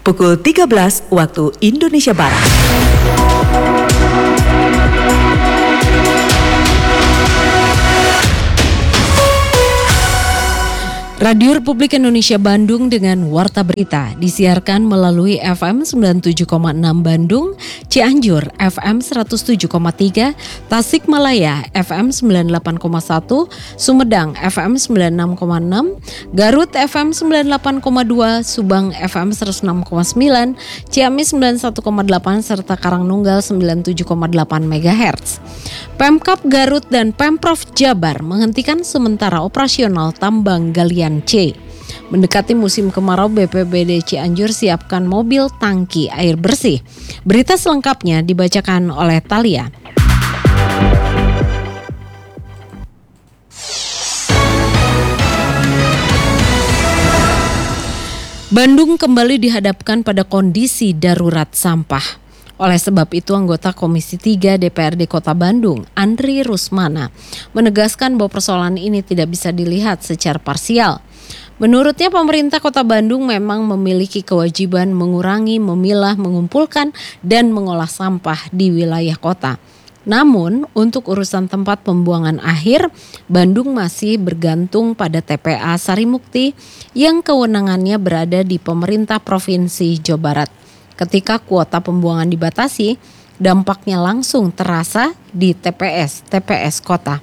pukul 13 waktu Indonesia Barat. Radio Republik Indonesia Bandung dengan Warta Berita disiarkan melalui FM 97,6 Bandung, Cianjur FM 107,3, Tasikmalaya FM 98,1, Sumedang FM 96,6, Garut FM 98,2, Subang FM 106,9, Ciamis 91,8 serta Karangnunggal 97,8 MHz. Pemkab Garut dan Pemprov Jabar menghentikan sementara operasional tambang galian C. Mendekati musim kemarau, BPBD Cianjur siapkan mobil tangki air bersih. Berita selengkapnya dibacakan oleh Thalia. Bandung kembali dihadapkan pada kondisi darurat sampah. Oleh sebab itu, anggota Komisi 3 DPRD Kota Bandung, Andri Rusmana, menegaskan bahwa persoalan ini tidak bisa dilihat secara parsial. Menurutnya, pemerintah Kota Bandung memang memiliki kewajiban mengurangi, memilah, mengumpulkan, dan mengolah sampah di wilayah kota. Namun, untuk urusan tempat pembuangan akhir, Bandung masih bergantung pada TPA Sarimukti yang kewenangannya berada di pemerintah Provinsi Jawa Barat. Ketika kuota pembuangan dibatasi, dampaknya langsung terasa di TPS kota.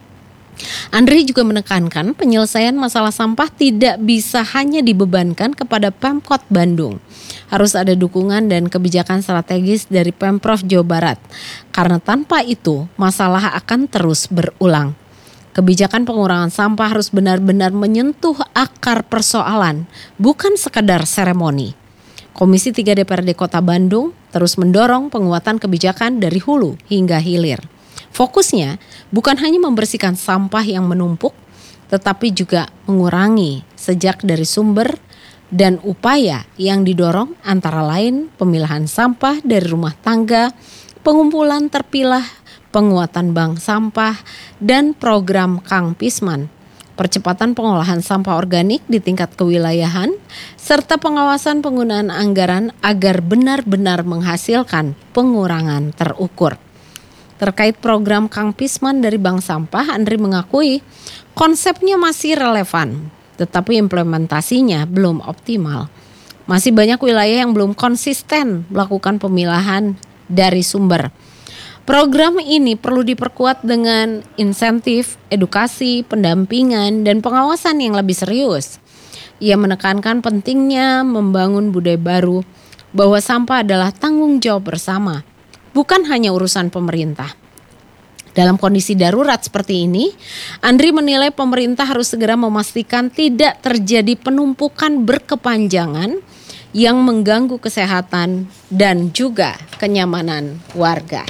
Andri juga menekankan penyelesaian masalah sampah tidak bisa hanya dibebankan kepada Pemkot Bandung. Harus ada dukungan dan kebijakan strategis dari Pemprov Jawa Barat. Karena tanpa itu, masalah akan terus berulang. Kebijakan pengurangan sampah harus benar-benar menyentuh akar persoalan, bukan sekadar seremoni. Komisi 3 DPRD Kota Bandung terus mendorong penguatan kebijakan dari hulu hingga hilir. Fokusnya bukan hanya membersihkan sampah yang menumpuk, tetapi juga mengurangi sejak dari sumber dan upaya yang didorong antara lain pemilahan sampah dari rumah tangga, pengumpulan terpilah, penguatan bank sampah, dan program Kang Pisman. Percepatan pengolahan sampah organik di tingkat kewilayahan, serta pengawasan penggunaan anggaran agar benar-benar menghasilkan pengurangan terukur. Terkait program Kang Pisman dari Bank Sampah, Andri mengakui konsepnya masih relevan, tetapi implementasinya belum optimal. Masih banyak wilayah yang belum konsisten melakukan pemilahan dari sumber. Program ini perlu diperkuat dengan insentif, edukasi, pendampingan, dan pengawasan yang lebih serius. Ia menekankan pentingnya membangun budaya baru bahwa sampah adalah tanggung jawab bersama, bukan hanya urusan pemerintah. Dalam kondisi darurat seperti ini, Andri menilai pemerintah harus segera memastikan tidak terjadi penumpukan berkepanjangan yang mengganggu kesehatan dan juga kenyamanan warga.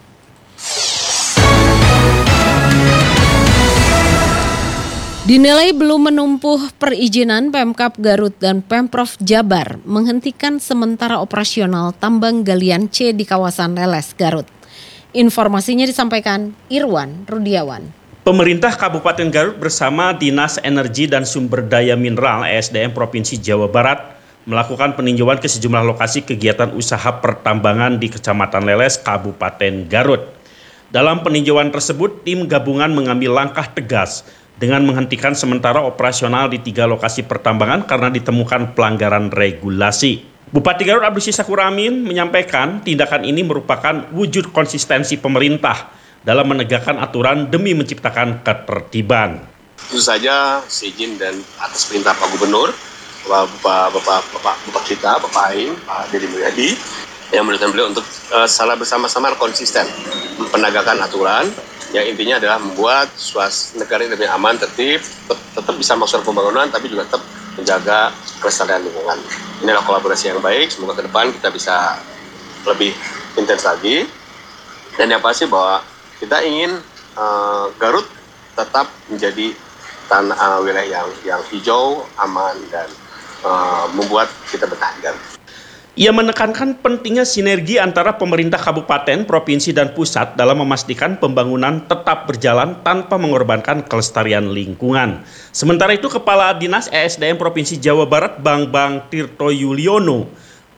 Dinilai belum menumpuh perizinan, Pemkab Garut dan Pemprov Jabar menghentikan sementara operasional tambang galian C di kawasan Leles, Garut. Informasinya disampaikan Irwan Rudiawan. Pemerintah Kabupaten Garut bersama Dinas Energi dan Sumber Daya Mineral (ESDM) Provinsi Jawa Barat melakukan peninjauan ke sejumlah lokasi kegiatan usaha pertambangan di Kecamatan Leles, Kabupaten Garut. Dalam peninjauan tersebut, tim gabungan mengambil langkah tegas dengan menghentikan sementara operasional di 3 lokasi pertambangan karena ditemukan pelanggaran regulasi. Bupati Garut Abdus Syakuramin menyampaikan tindakan ini merupakan wujud konsistensi pemerintah dalam menegakkan aturan demi menciptakan ketertiban. Tentu saja seizin dan atas perintah Pak Gubernur, Bapak kita, Bapak Aing, Pak Deddy Mulyadi, yang memerintahkan beliau untuk secara bersama-sama konsisten penegakan aturan, yang intinya adalah membuat suasana negara ini lebih aman, tertib, tetap bisa maksud pembangunan, tapi juga tetap menjaga kelestarian lingkungan. Ini adalah kolaborasi yang baik, semoga ke depan kita bisa lebih intens lagi. Dan yang pasti bahwa kita ingin Garut tetap menjadi wilayah yang hijau, aman, dan membuat kita betah di Garut. Ia menekankan pentingnya sinergi antara pemerintah kabupaten, provinsi, dan pusat dalam memastikan pembangunan tetap berjalan tanpa mengorbankan kelestarian lingkungan. Sementara itu, Kepala Dinas ESDM Provinsi Jawa Barat, Bambang Tirto Yuliono,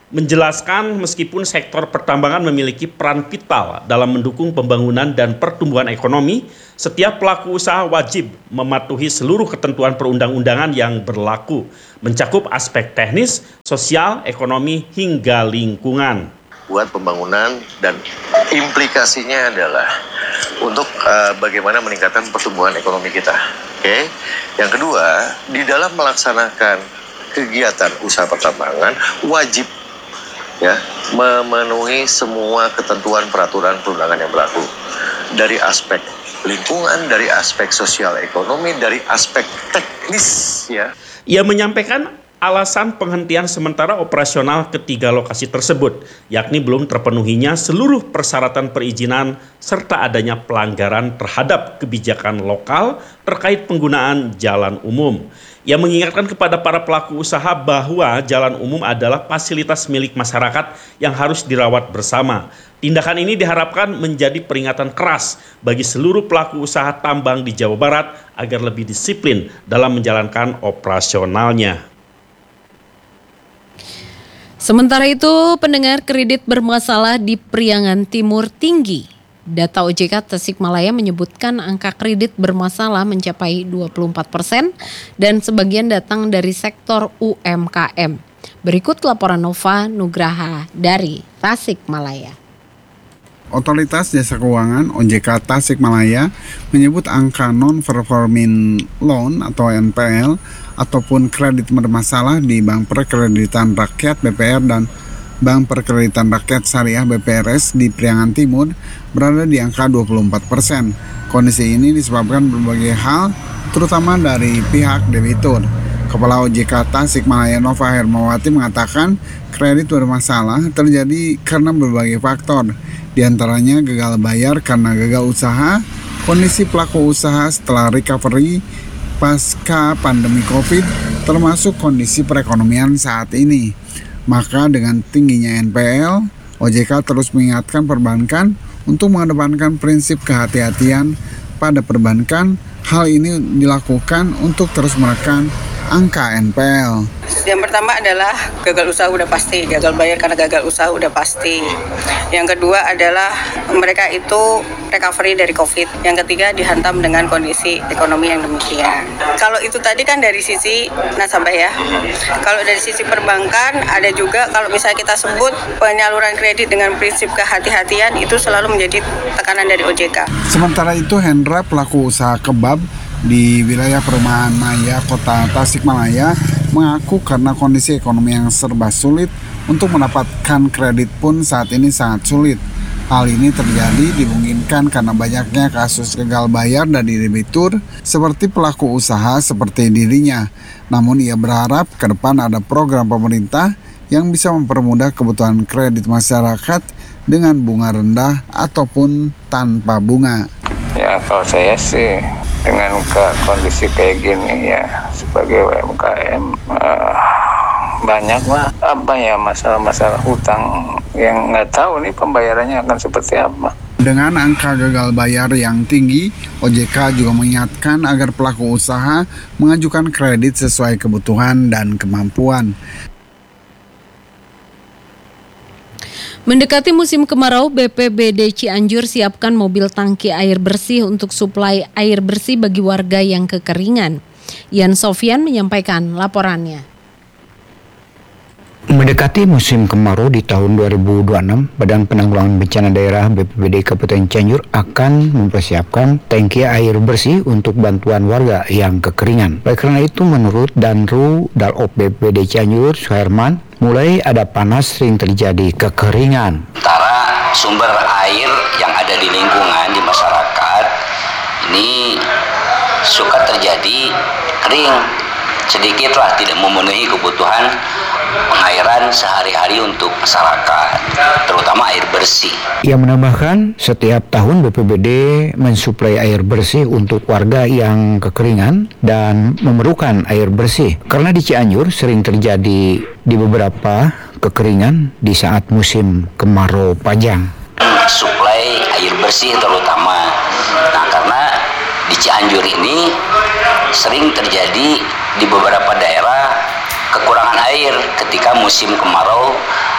menjelaskan meskipun sektor pertambangan memiliki peran vital dalam mendukung pembangunan dan pertumbuhan ekonomi, setiap pelaku usaha wajib mematuhi seluruh ketentuan perundang-undangan yang berlaku, mencakup aspek teknis, sosial, ekonomi, hingga lingkungan. Buat pembangunan dan implikasinya adalah untuk bagaimana meningkatkan pertumbuhan ekonomi kita. Oke. Yang kedua, di dalam melaksanakan kegiatan usaha pertambangan wajib memenuhi semua ketentuan peraturan perundangan yang berlaku dari aspek lingkungan, dari aspek sosial ekonomi, dari aspek teknis ya. Ia menyampaikan alasan penghentian sementara operasional ketiga lokasi tersebut, yakni belum terpenuhinya seluruh persyaratan perizinan serta adanya pelanggaran terhadap kebijakan lokal terkait penggunaan jalan umum. Ia mengingatkan kepada para pelaku usaha bahwa jalan umum adalah fasilitas milik masyarakat yang harus dirawat bersama. Tindakan ini diharapkan menjadi peringatan keras bagi seluruh pelaku usaha tambang di Jawa Barat agar lebih disiplin dalam menjalankan operasionalnya. Sementara itu, pendengar, kredit bermasalah di Priangan Timur tinggi. Data OJK Tasikmalaya menyebutkan angka kredit bermasalah mencapai 24% dan sebagian datang dari sektor UMKM. Berikut laporan Nova Nugraha dari Tasikmalaya. Otoritas Jasa Keuangan OJK Tasikmalaya menyebut angka non-performing loan atau NPL ataupun kredit bermasalah di Bank Perkreditan Rakyat BPR dan Bank Perkreditan Rakyat Syariah BPRS di Priangan Timur berada di angka 24%. Kondisi ini disebabkan berbagai hal, terutama dari pihak debitur. Kepala OJK Tasikmalaya Nova Hermawati mengatakan kredit bermasalah terjadi karena berbagai faktor, di antaranya gagal bayar karena gagal usaha, kondisi pelaku usaha setelah recovery pasca pandemi COVID, termasuk kondisi perekonomian saat ini. Maka dengan tingginya NPL, OJK terus mengingatkan perbankan untuk mengedepankan prinsip kehati-hatian pada perbankan. Hal ini dilakukan untuk terus menekan angka NPL. Yang pertama adalah gagal usaha udah pasti, gagal bayar karena gagal usaha udah pasti. Yang kedua adalah mereka itu recovery dari COVID. Yang ketiga dihantam dengan kondisi ekonomi yang demikian. Kalau itu tadi kan dari sisi nasabah ya. Kalau dari sisi perbankan ada juga kalau misalnya kita sebut penyaluran kredit dengan prinsip kehati-hatian itu selalu menjadi tekanan dari OJK. Sementara itu Hendra, pelaku usaha kebab di wilayah Perumahan Maya Kota Tasikmalaya, mengaku karena kondisi ekonomi yang serba sulit untuk mendapatkan kredit pun saat ini sangat sulit. Hal ini terjadi dimungkinkan karena banyaknya kasus gagal bayar dari debitur seperti pelaku usaha seperti dirinya. Namun ia berharap ke depan ada program pemerintah yang bisa mempermudah kebutuhan kredit masyarakat dengan bunga rendah ataupun tanpa bunga. Ya kalau saya sih dengan kondisi kayak gini ya sebagai UMKM banyak lah masalah-masalah hutang yang nggak tahu nih pembayarannya akan seperti apa. Dengan angka gagal bayar yang tinggi, OJK juga mengingatkan agar pelaku usaha mengajukan kredit sesuai kebutuhan dan kemampuan. Mendekati musim kemarau, BPBD Cianjur siapkan mobil tangki air bersih untuk suplai air bersih bagi warga yang kekeringan. Yan Sofyan menyampaikan laporannya. Mendekati musim kemarau di tahun 2026, Badan Penanggulangan Bencana Daerah BPBD Kabupaten Cianjur akan mempersiapkan tangki air bersih untuk bantuan warga yang kekeringan. Oleh karena itu, menurut Danru Dalop BPBD Cianjur, Suherman, mulai ada panas sering terjadi kekeringan. Antara sumber air yang ada di lingkungan di masyarakat ini suka terjadi kering, sedikitlah tidak memenuhi kebutuhan pengairan sehari-hari untuk masyarakat, terutama air bersih. Ia menambahkan setiap tahun BPBD mensuplai air bersih untuk warga yang kekeringan dan memerlukan air bersih. Karena di Cianjur sering terjadi di beberapa kekeringan di saat musim kemarau panjang. Suplai air bersih terutama. Nah, karena di Cianjur ini sering terjadi di beberapa daerah kekurangan air ketika musim kemarau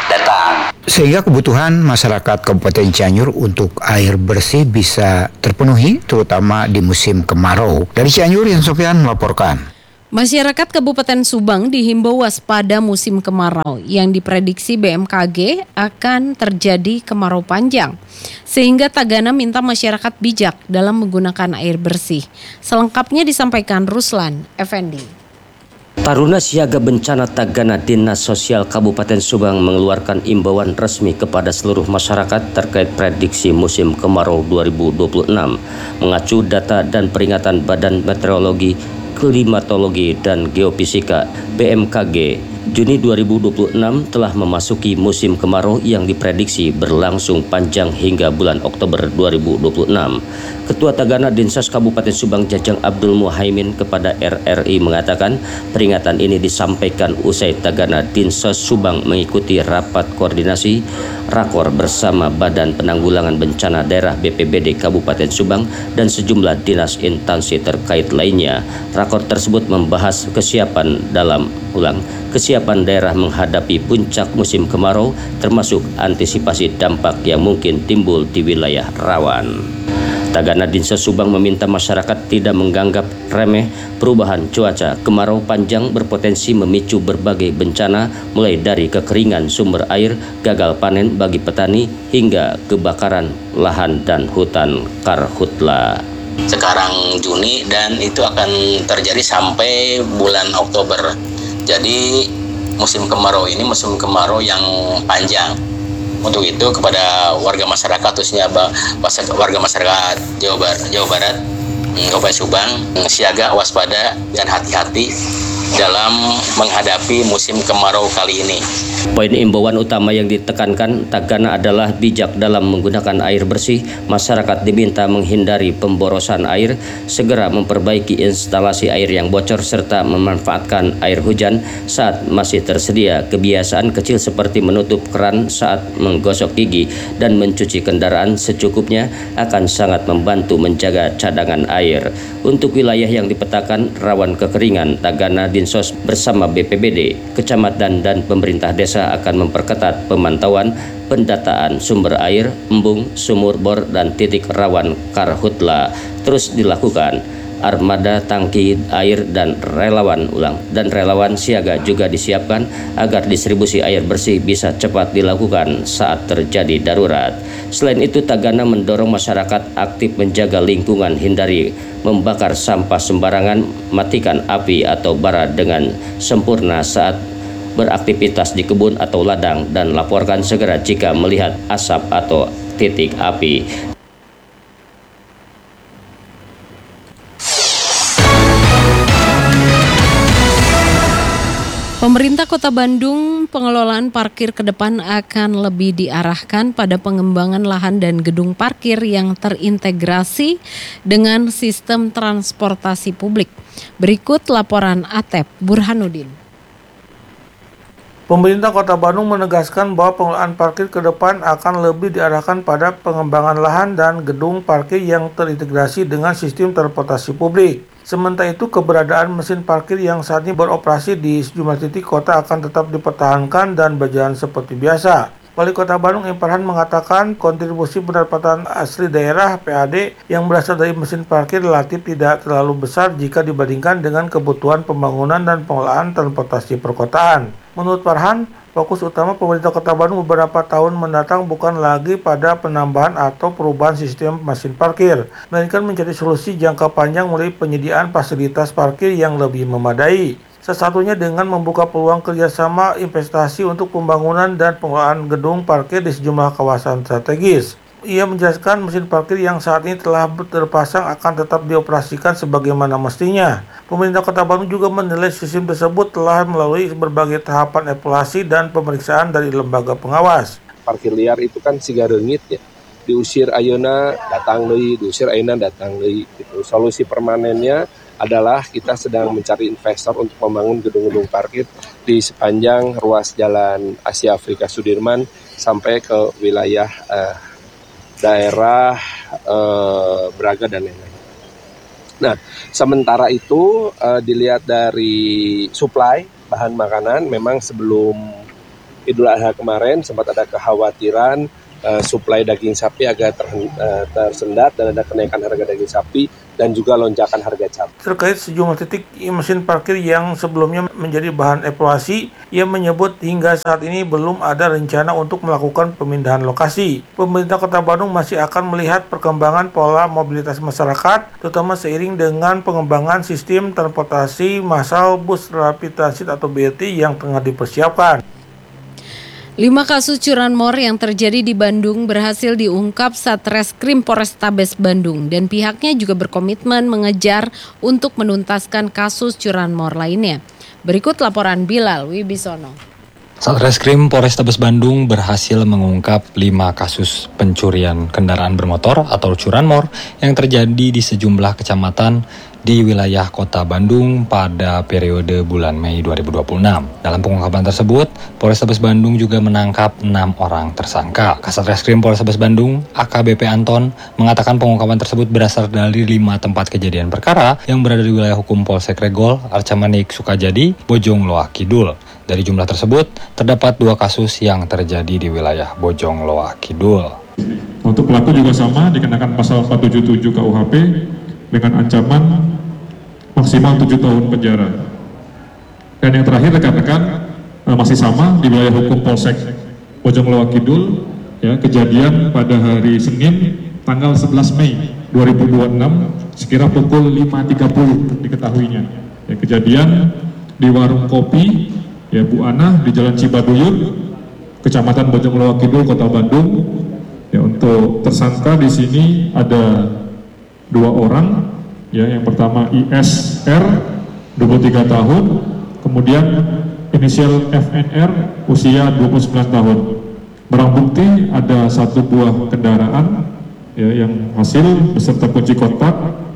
datang. Sehingga kebutuhan masyarakat Kabupaten Cianjur untuk air bersih bisa terpenuhi, terutama di musim kemarau. Dari Cianjur, Yan Sofyan melaporkan. Masyarakat Kabupaten Subang dihimbau waspada musim kemarau yang diprediksi BMKG akan terjadi kemarau panjang. Sehingga Tagana minta masyarakat bijak dalam menggunakan air bersih. Selengkapnya disampaikan Ruslan Effendi. Taruna Siaga Bencana Tagana Dinas Sosial Kabupaten Subang mengeluarkan imbauan resmi kepada seluruh masyarakat terkait prediksi musim kemarau 2026. Mengacu data dan peringatan Badan Meteorologi, Klimatologi dan Geofisika BMKG, Juni 2026 telah memasuki musim kemarau yang diprediksi berlangsung panjang hingga bulan Oktober 2026. Ketua Tagana Dinsos Kabupaten Subang Jajang Abdul Muhaimin kepada RRI mengatakan peringatan ini disampaikan usai Tagana Dinsos Subang mengikuti rapat koordinasi rakor bersama Badan Penanggulangan Bencana Daerah BPBD Kabupaten Subang dan sejumlah dinas instansi terkait lainnya. Rakor tersebut membahas kesiapan daerah menghadapi puncak musim kemarau, termasuk antisipasi dampak yang mungkin timbul di wilayah rawan. Tagana Dinsos Subang meminta masyarakat tidak menganggap remeh perubahan cuaca. Kemarau panjang berpotensi memicu berbagai bencana, mulai dari kekeringan sumber air, gagal panen bagi petani, hingga kebakaran lahan dan hutan karhutla. Sekarang Juni dan itu akan terjadi sampai bulan Oktober. Jadi musim kemarau ini musim kemarau yang panjang. Untuk itu kepada warga masyarakat, khususnya warga masyarakat Jawa Barat, Kabupaten Subang, siaga, waspada, dan hati-hati dalam menghadapi musim kemarau kali ini. Poin imbauan utama yang ditekankan Tagana adalah bijak dalam menggunakan air bersih. Masyarakat diminta menghindari pemborosan air, segera memperbaiki instalasi air yang bocor, serta memanfaatkan air hujan saat masih tersedia. Kebiasaan kecil seperti menutup keran saat menggosok gigi dan mencuci kendaraan secukupnya akan sangat membantu menjaga cadangan air. Untuk wilayah yang dipetakan rawan kekeringan, Tagana Dinsos bersama BPBD, kecamatan dan pemerintah desa akan memperketat pemantauan, pendataan sumber air, embung, sumur bor, dan titik rawan karhutla terus dilakukan. Armada tangki air dan relawan siaga juga disiapkan agar distribusi air bersih bisa cepat dilakukan saat terjadi darurat. Selain itu, Tagana mendorong masyarakat aktif menjaga lingkungan, hindari membakar sampah sembarangan, matikan api atau bara dengan sempurna saat beraktivitas di kebun atau ladang, dan laporkan segera jika melihat asap atau titik api. Pemerintah Kota Bandung, pengelolaan parkir ke depan akan lebih diarahkan pada pengembangan lahan dan gedung parkir yang terintegrasi dengan sistem transportasi publik. Berikut laporan Atep Burhanuddin. Pemerintah Kota Bandung menegaskan bahwa pengelolaan parkir ke depan akan lebih diarahkan pada pengembangan lahan dan gedung parkir yang terintegrasi dengan sistem transportasi publik. Sementara itu, keberadaan mesin parkir yang saat ini beroperasi di sejumlah titik kota akan tetap dipertahankan dan berjalan seperti biasa. Wali Kota Bandung M. Farhan mengatakan kontribusi pendapatan asli daerah (PAD) yang berasal dari mesin parkir relatif tidak terlalu besar jika dibandingkan dengan kebutuhan pembangunan dan pengelolaan transportasi perkotaan. Menurut Farhan, fokus utama pemerintah Kota Bandung beberapa tahun mendatang bukan lagi pada penambahan atau perubahan sistem mesin parkir, melainkan mencari solusi jangka panjang melalui penyediaan fasilitas parkir yang lebih memadai. Salah satunya dengan membuka peluang kerjasama investasi untuk pembangunan dan pengelolaan gedung parkir di sejumlah kawasan strategis. Ia menjelaskan mesin parkir yang saat ini telah terpasang akan tetap dioperasikan sebagaimana mestinya. Pemerintah Kota Bandung juga menilai sistem tersebut telah melalui berbagai tahapan evaluasi dan pemeriksaan dari lembaga pengawas. Parkir liar itu kan siga reungit ya. Diusir ayeuna datang deui, diusir ayeuna datang deui gitu. Solusi permanennya adalah kita sedang mencari investor untuk membangun gedung-gedung parkir di sepanjang ruas Jalan Asia Afrika Sudirman sampai ke wilayah daerah Braga dan lain-lain. Nah, sementara itu dilihat dari supply bahan makanan, memang sebelum Idul Adha kemarin sempat ada kekhawatiran suplai daging sapi agak tersendat dan ada kenaikan harga daging sapi dan juga lonjakan harga cabai. Terkait sejumlah titik mesin parkir yang sebelumnya menjadi bahan evaluasi, ia menyebut hingga saat ini belum ada rencana untuk melakukan pemindahan lokasi. Pemerintah Kota Bandung masih akan melihat perkembangan pola mobilitas masyarakat, terutama seiring dengan pengembangan sistem transportasi massal bus rapid transit atau BRT yang tengah dipersiapkan. 5 kasus curanmor yang terjadi di Bandung berhasil diungkap Satreskrim Polrestabes Bandung dan pihaknya juga berkomitmen mengejar untuk menuntaskan kasus curanmor lainnya. Berikut laporan Bilal Wibisono. Satreskrim Polrestabes Bandung berhasil mengungkap 5 kasus pencurian kendaraan bermotor atau curanmor yang terjadi di sejumlah kecamatan di wilayah Kota Bandung pada periode bulan Mei 2026. Dalam pengungkapan tersebut, Polrestabes Bandung juga menangkap 6 orang tersangka. Kasat Reskrim Polrestabes Bandung, AKBP Anton, mengatakan pengungkapan tersebut berasal dari 5 tempat kejadian perkara yang berada di wilayah hukum Polsek Regol, Arcamanik, Sukajadi, Bojong Loa Kidul. Dari jumlah tersebut, terdapat 2 kasus yang terjadi di wilayah Bojong Loa Kidul. Untuk pelaku juga sama, dikenakan pasal 477 KUHP dengan ancaman maksimal 7 tahun penjara. Dan yang terakhir rekan-rekan masih sama di wilayah hukum Polsek Bojong Loa Kidul, ya, kejadian pada hari Senin tanggal 11 Mei 2026 sekira pukul 5.30 diketahuinya. Ya, kejadian di warung kopi ya Bu Ana di Jalan Cibaduyut, Kecamatan Bojong Loa Kidul, Kota Bandung. Ya, untuk tersangka di sini ada 2 orang, ya, yang pertama ISR 23 tahun, kemudian inisial FNR usia 29 tahun. Barang bukti ada 1 buah kendaraan, ya, yang hasil beserta kunci kotak.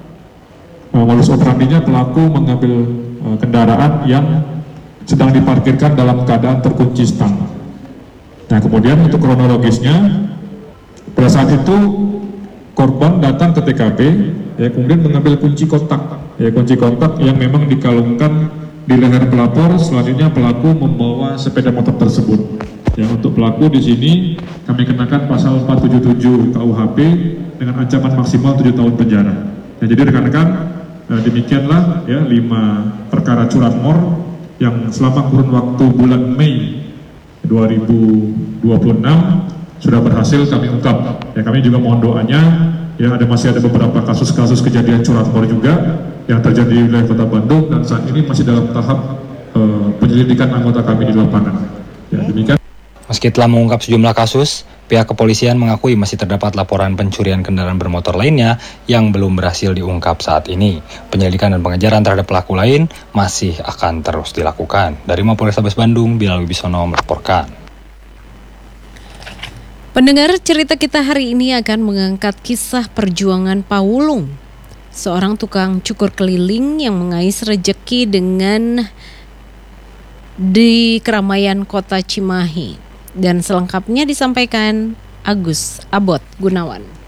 Modus operandinya pelaku mengambil kendaraan yang sedang diparkirkan dalam keadaan terkunci stang. Nah, kemudian untuk kronologisnya, pada saat itu korban datang ke TKP, ya, kemudian mengambil kunci kontak, ya, kunci kontak yang memang dikalungkan di leher pelapor. Selanjutnya pelaku membawa sepeda motor tersebut. Ya, untuk pelaku di sini kami kenakan pasal 477 KUHP dengan ancaman maksimal 7 tahun penjara. Ya, jadi rekan-rekan, demikianlah ya 5 perkara curanmor yang selama kurun waktu bulan Mei 2026 sudah berhasil kami ungkap. Ya, kami juga mohon doanya, ya, masih ada beberapa kasus-kasus kejadian curanmor juga yang terjadi di wilayah Kota Bandung dan saat ini masih dalam tahap penyelidikan anggota kami di lapangan. Ya, demikian. Meski telah mengungkap sejumlah kasus, pihak kepolisian mengakui masih terdapat laporan pencurian kendaraan bermotor lainnya yang belum berhasil diungkap saat ini. Penyelidikan dan pengejaran terhadap pelaku lain masih akan terus dilakukan. Dari Mapolrestabes Bandung, Bilal Wibisono melaporkan. Pendengar, cerita kita hari ini akan mengangkat kisah perjuangan Paulung, seorang tukang cukur keliling yang mengais rejeki di keramaian kota Cimahi. Dan selengkapnya disampaikan Agus Abot Gunawan.